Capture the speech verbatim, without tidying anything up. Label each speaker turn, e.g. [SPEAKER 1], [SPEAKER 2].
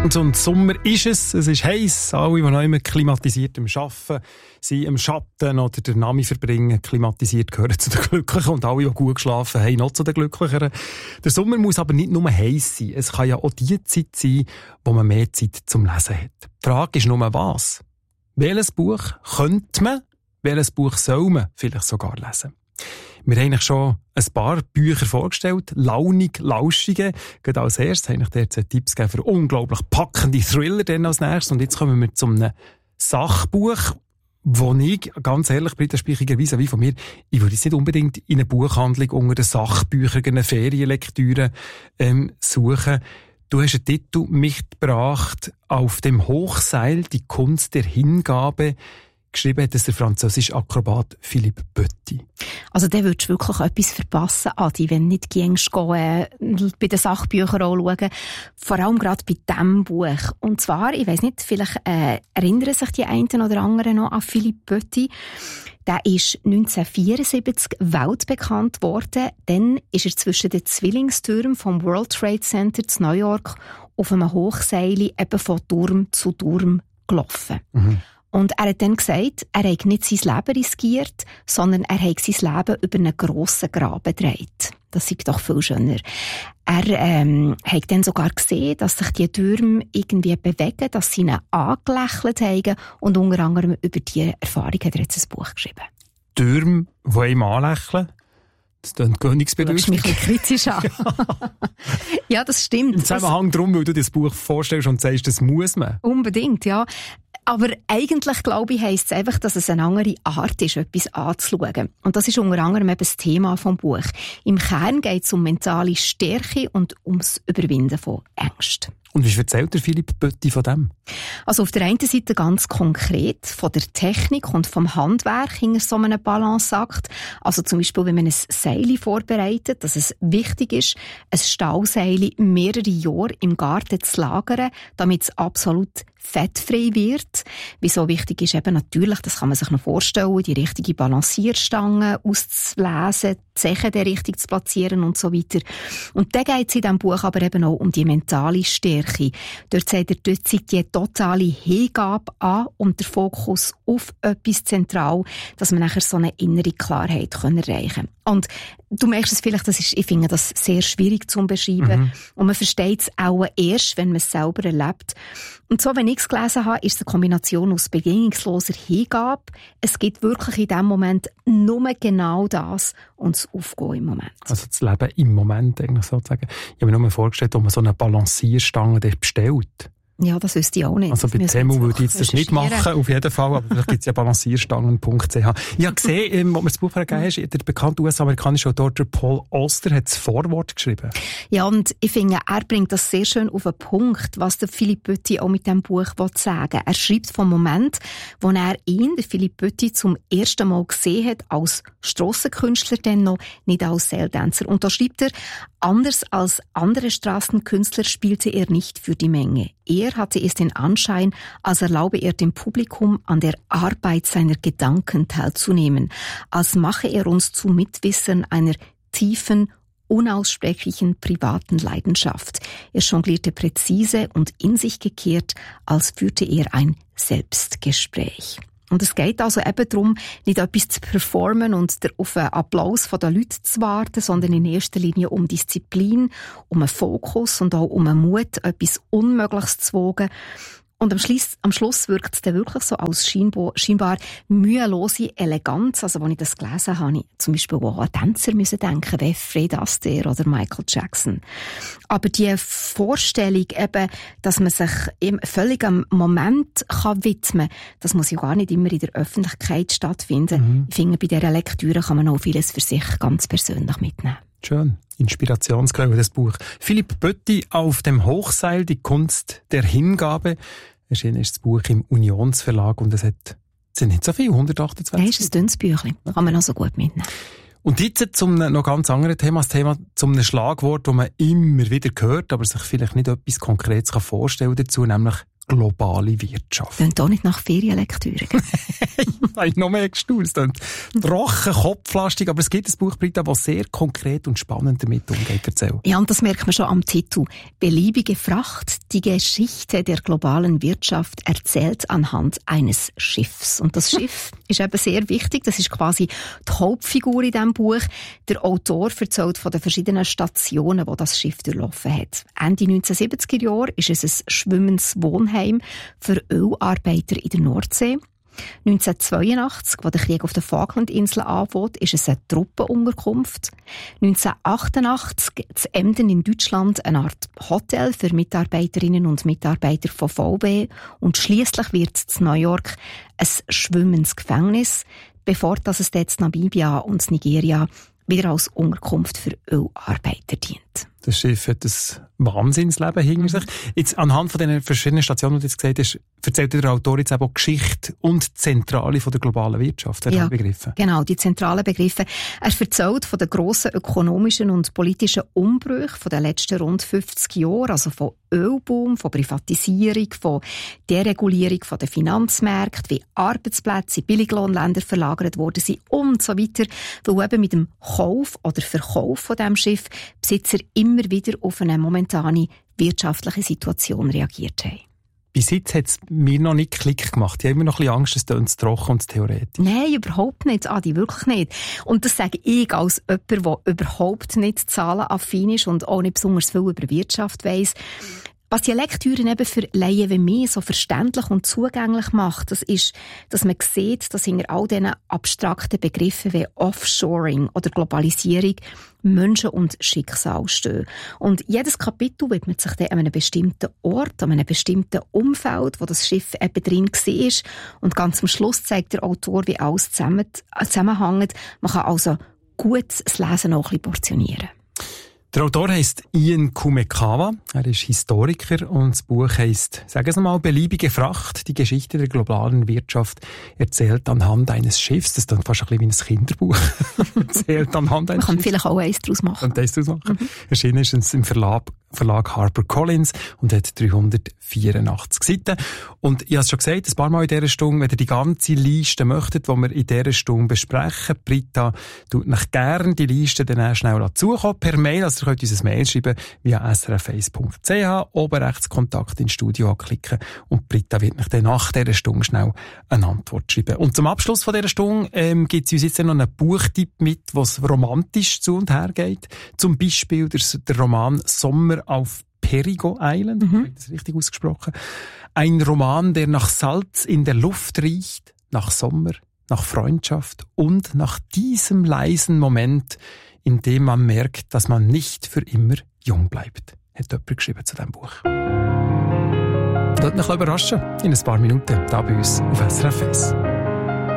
[SPEAKER 1] Und, und Sommer ist es, es ist heiß, alle, die noch immer klimatisiert am Arbeiten sind, im Schatten oder der Nami verbringen, klimatisiert gehören zu den Glücklichen und alle, die gut geschlafen haben, noch zu den Glücklicheren. Der Sommer muss aber nicht nur heiß sein, es kann ja auch die Zeit sein, wo man mehr Zeit zum Lesen hat. Die Frage ist nur was. Welches Buch könnte man, welches Buch soll man vielleicht sogar lesen? Wir haben euch schon ein paar Bücher vorgestellt, launig, lauschige. Gerade als erstes habe ich dir zwei Tipps gegeben für unglaublich packende Thriller dann als nächstes. Und jetzt kommen wir zu einem Sachbuch, wo ich, ganz ehrlich, Britta Speichiger-Weiss, wie von mir, ich würde jetzt nicht unbedingt in eine Buchhandlung unter den Sachbüchern eine Ferienlektüre ähm, suchen. Du hast einen Titel mitgebracht, «Auf dem Hochseil, die Kunst der Hingabe». Geschrieben hat es der französische Akrobat Philippe Petit.
[SPEAKER 2] Also der würdest du wirklich etwas verpassen, Adi, wenn du nicht gehst, äh, bei den Sachbüchern schauen. Vor allem gerade bei diesem Buch. Und zwar, ich weiss nicht, vielleicht äh, erinnern sich die einen oder anderen noch an Philippe Petit. Der ist neunzehnhundertvierundsiebzig weltbekannt worden. Dann ist er zwischen den Zwillingstürmen vom World Trade Center zu New York auf einem Hochseil eben von Turm zu Turm gelaufen. Mhm. Und er hat dann gesagt, er hat nicht sein Leben riskiert, sondern er hat sein Leben über einen grossen Graben gedreht. Das ist doch viel schöner. Er ähm, hat dann sogar gesehen, dass sich die Türme irgendwie bewegen, dass sie ihn angelächelt haben. Und unter anderem über diese Erfahrung hat er jetzt ein Buch geschrieben.
[SPEAKER 1] Türme, die einem anlächeln? Das klingt königsbedürftig.
[SPEAKER 2] Du schaust mich ein bisschen kritisch an. Ja, das stimmt.
[SPEAKER 1] Im Zusammenhang darum, weil du dir das Buch vorstellst und sagst, das muss man.
[SPEAKER 2] Unbedingt, ja. Aber eigentlich, glaube ich, heisst es einfach, dass es eine andere Art ist, etwas anzuschauen. Und das ist unter anderem eben das Thema vom Buch. Im Kern geht es um mentale Stärke und ums Überwinden von Ängsten.
[SPEAKER 1] Und wie erzählt der Philippe Petit von dem?
[SPEAKER 2] Also auf der einen Seite ganz konkret von der Technik und vom Handwerk hinter so einem Balanceakt. Also zum Beispiel, wenn man ein Seil vorbereitet, dass es wichtig ist, ein Stahlseil mehrere Jahre im Garten zu lagern, damit es absolut fettfrei wird. Wieso wichtig ist eben natürlich, das kann man sich noch vorstellen, die richtige Balancierstange auszulesen, die Zechen der richtig zu platzieren und so weiter. Und dann geht es in diesem Buch aber eben auch um die mentale Stärke. Dort sagt er, dort zeigt die totale Hingabe an und der Fokus auf etwas zentral, dass man nachher so eine innere Klarheit erreichen kann. Und du merkst es vielleicht, das ist, ich finde das sehr schwierig zu beschreiben. Mhm. Und man versteht es auch erst, wenn man es selber erlebt. Und so, wenn ich es gelesen habe, ist es eine Kombination aus bedingungsloser Hingabe. Es gibt wirklich in diesem Moment nur genau das und das Aufgehen im Moment.
[SPEAKER 1] Also das Leben im Moment eigentlich sozusagen. Ich habe mir nur vorgestellt, ob man so eine Balancierstange bestellt.
[SPEAKER 2] Ja, das wüsste ich auch nicht.
[SPEAKER 1] Also bei Temu würde ich jetzt das nicht machen, auf jeden Fall, aber vielleicht gibt es ja balancierstangen punkt c h. Ich habe gesehen, ähm, wo mir das Buch gegeben ist, der bekannte U S-amerikanische Autor Paul Auster hat das Vorwort geschrieben.
[SPEAKER 2] Ja, und ich finde, er bringt das sehr schön auf den Punkt, was der Philippe Petit auch mit diesem Buch sagen will. Er schreibt vom Moment, wo er ihn, der Philippe Petit, zum ersten Mal gesehen hat, als Strassenkünstler, dann noch nicht als Seiltänzer. Und da schreibt er, anders als andere Straßenkünstler spielte er nicht für die Menge. Er hatte es den Anschein, als erlaube er dem Publikum an der Arbeit seiner Gedanken teilzunehmen, als mache er uns zu Mitwissern einer tiefen, unaussprechlichen privaten Leidenschaft. Er jonglierte präzise und in sich gekehrt, als führte er ein Selbstgespräch. Und es geht also eben darum, nicht etwas zu performen und auf einen Applaus der Leute zu warten, sondern in erster Linie um Disziplin, um einen Fokus und auch um einen Mut, etwas Unmögliches zu wagen. Und am Schluss, am Schluss wirkt es dann wirklich so als scheinbar, scheinbar mühelose Eleganz. Also, als ich das gelesen habe, ich zum Beispiel auch an Tänzer müssen denken, wie Fred Astaire oder Michael Jackson. Aber die Vorstellung eben, dass man sich im völligen Moment kann widmen kann, das muss ja gar nicht immer in der Öffentlichkeit stattfinden. Mhm. Ich finde, bei dieser Lektüre kann man auch vieles für sich ganz persönlich mitnehmen.
[SPEAKER 1] Schön. Inspirationsquelle, das Buch. Philippe Petit, «Auf dem Hochseil, die Kunst der Hingabe». Erschienen ist das Buch im Unionsverlag und es hat, es sind nicht so viel, hundertachtundzwanzig.
[SPEAKER 2] Das ist ein dünnes Büchlein. Kann man also gut mitnehmen.
[SPEAKER 1] Und jetzt zum noch ganz anderen Thema, das Thema zum einem Schlagwort, das man immer wieder hört, aber sich vielleicht nicht etwas Konkretes vorstellen dazu, nämlich globale Wirtschaft.
[SPEAKER 2] Klingt auch nicht nach Ferienlektüre.
[SPEAKER 1] Nein, noch mehr gestaunt. Es klingt trocken, kopflastig, aber es gibt ein Buch, Britta, das sehr konkret und spannend damit umgeht. Erzähl.
[SPEAKER 2] Ja, und das merkt man schon am Titel. Beliebige Fracht, die Geschichte der globalen Wirtschaft erzählt anhand eines Schiffs. Und das Schiff ist eben sehr wichtig. Das ist quasi die Hauptfigur in diesem Buch. Der Autor erzählt von den verschiedenen Stationen, die das Schiff durchlaufen hat. Ende neunzehnhundertsiebziger Jahre ist es ein schwimmendes Wohnheim für Ölarbeiter in der Nordsee. neunzehnhundertzweiundachtzig, als der Krieg auf den Falklandinseln anfängt, ist es eine Truppenunterkunft. neunzehnhundertachtundachtzig zu Emden in Deutschland eine Art Hotel für Mitarbeiterinnen und Mitarbeiter von V B. Und schliesslich wird es in New York ein schwimmendes Gefängnis, bevor das es dort in Namibia und Nigeria wieder als Unterkunft für Ölarbeiter dient.
[SPEAKER 1] Das Schiff hat ein Wahnsinnsleben hinter sich. Jetzt, anhand von den verschiedenen Stationen, die du jetzt gesagt hast, erzählt der Autor jetzt auch Geschichte und die Zentrale von der globalen Wirtschaft.
[SPEAKER 2] Ja,
[SPEAKER 1] Begriffe.
[SPEAKER 2] Genau, die zentralen Begriffe. Er erzählt von den grossen ökonomischen und politischen Umbrüchen von den letzten rund fünfzig Jahren, also von Ölboom, von Privatisierung, von Deregulierung von den Finanzmärkten, wie Arbeitsplätze in Billiglohnländer verlagert worden sind und so weiter, weil eben mit dem Kauf oder Verkauf von diesem Schiff Besitzer immer wieder auf eine momentane wirtschaftliche Situation reagiert haben.
[SPEAKER 1] Bis jetzt hat es mir noch nicht Klick gemacht. Ich habe immer noch ein bisschen Angst, es tönt zu trocken und zu theoretisch.
[SPEAKER 2] Nein, überhaupt nicht, Adi, wirklich nicht. Und das sage ich als jemand, der überhaupt nicht zahlenaffin ist und auch nicht besonders viel über Wirtschaft weiss. Was die Lektüre eben für Laien wie mich so verständlich und zugänglich macht, das ist, dass man sieht, dass hinter all diesen abstrakten Begriffen wie Offshoring oder Globalisierung Menschen und Schicksal stehen. Und jedes Kapitel widmet sich dann an einem bestimmten Ort, an einem bestimmten Umfeld, wo das Schiff eben drin war. Und ganz am Schluss zeigt der Autor, wie alles zusammen, zusammenhängt. Man kann also gut das Lesen noch ein bisschen portionieren.
[SPEAKER 1] Der Autor heisst Ian Kumekawa, er ist Historiker und das Buch heisst, sagen Sie mal, beliebige Fracht, die Geschichte der globalen Wirtschaft erzählt anhand eines Schiffs. Das ist dann fast ein bisschen wie ein Kinderbuch. erzählt anhand eines
[SPEAKER 2] Man kann
[SPEAKER 1] Schiffs.
[SPEAKER 2] vielleicht auch eins daraus machen.
[SPEAKER 1] Und eins daraus machen. Mhm. Erschienen ist es im Verlag, Verlag HarperCollins und hat dreihundertvierundachtzig Seiten. Und ich habe es schon gesagt, ein paar Mal in dieser Stunde, wenn ihr die ganze Liste möchtet, die wir in dieser Stunde besprechen, Britta tut euch gerne die Liste dann schnell dazukommen per Mail. Also ihr könnt uns ein Mail schreiben via s r f eins punkt c h, oben rechts Kontakt ins Studio anklicken und Britta wird euch dann nach dieser Stunde schnell eine Antwort schreiben. Und zum Abschluss von dieser Stunde ähm, gibt es uns jetzt noch einen Buchtipp mit, was romantisch zu und her geht. Zum Beispiel der, der Roman Sommer auf Perigo Island, mhm. habe ich das richtig ausgesprochen? Ein Roman, der nach Salz in der Luft riecht, nach Sommer, nach Freundschaft und nach diesem leisen Moment, in dem man merkt, dass man nicht für immer jung bleibt. Hat jemand geschrieben zu diesem Buch. Lasst mich überraschen, in ein paar Minuten, da bei uns auf S R F eins.